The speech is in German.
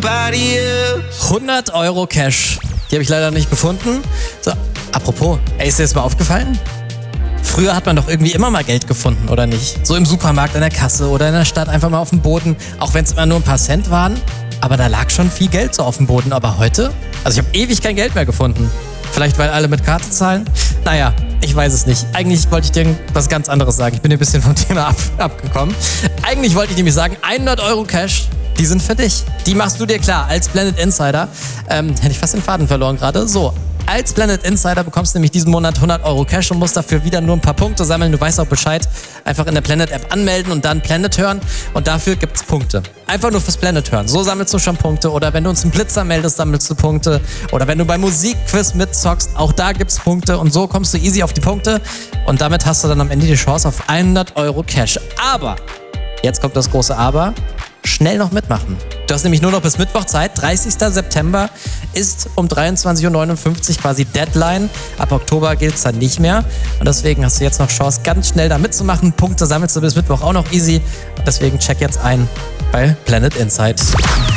everybody else. 100 Euro Cash. Die habe ich leider nicht gefunden. So, apropos, ist dir das mal aufgefallen? Früher hat man doch irgendwie immer mal Geld gefunden, oder nicht? So im Supermarkt, an der Kasse oder in der Stadt einfach mal auf dem Boden, auch wenn es immer nur ein paar Cent waren. Aber da lag schon viel Geld so auf dem Boden. Aber heute? Also ich habe ewig kein Geld mehr gefunden. Vielleicht, weil alle mit Karte zahlen? Naja, ich weiß es nicht. Eigentlich wollte ich dir was ganz anderes sagen. Ich bin ein bisschen vom Thema abgekommen. Eigentlich wollte ich nämlich sagen, 100 Euro Cash, die sind für dich. Die machst du dir klar als Planet Insider. Hätte ich fast den Faden verloren gerade. So, als Planet Insider bekommst du nämlich diesen Monat 100 Euro Cash und musst dafür wieder nur ein paar Punkte sammeln. Du weißt auch Bescheid. Einfach in der Planet-App anmelden und dann Planet hören. Und dafür gibt's Punkte. Einfach nur fürs Planet hören. So sammelst du schon Punkte. Oder wenn du uns einen Blitzer meldest, sammelst du Punkte. Oder wenn du beim Musikquiz mitzockst, auch da gibt's Punkte. Und so kommst du easy auf die Punkte. Und damit hast du dann am Ende die Chance auf 100 Euro Cash. Aber, jetzt kommt das große Aber, schnell noch mitmachen. Du hast nämlich nur noch bis Mittwoch Zeit. 30. September ist um 23.59 Uhr quasi Deadline. Ab Oktober gilt es dann nicht mehr. Und deswegen hast du jetzt noch Chance, ganz schnell da mitzumachen. Punkte sammelst du bis Mittwoch auch noch easy. Und deswegen check jetzt ein bei Planet Insight.